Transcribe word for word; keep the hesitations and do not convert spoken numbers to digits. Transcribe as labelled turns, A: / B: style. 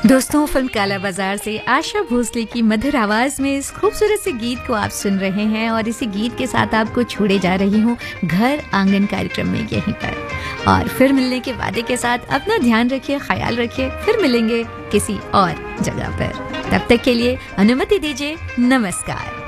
A: दोस्तों, फिल्म काला बाजार से आशा भोसले की मधुर आवाज में इस खूबसूरत से गीत को आप सुन रहे हैं और इसी गीत के साथ आपको छोड़े जा रही हूँ घर आंगन कार्यक्रम में यहीं पर। और फिर मिलने के वादे के साथ अपना ध्यान रखिए, ख्याल रखिए, फिर मिलेंगे किसी और जगह पर। तब तक के लिए अनुमति दीजिए, नमस्कार।